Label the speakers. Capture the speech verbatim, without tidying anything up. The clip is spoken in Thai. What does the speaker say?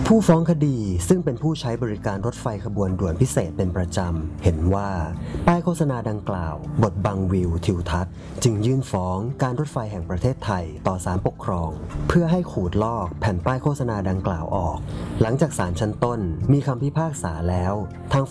Speaker 1: ผู้ฟ้องคดีซึ่งเป็นผู้ใช้บริการรถไฟขบวนด่วนพิเศษเป็นประจำเห็นว่าป้ายโฆษณาดังกล่าวบดบังวิวทิวทัศน์จึงยื่นฟ้องการรถไฟแห่งประเทศไทยต่อศาลปกครองเพื่อให้ขูดลอกแผ่นป้ายโฆษณาดังกล่าวออกหลังจากศาลชั้นต้นมีคำพิพากษาแล้วทาง